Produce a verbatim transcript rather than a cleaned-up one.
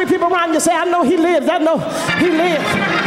people around you say, I know he lives. I know he lives.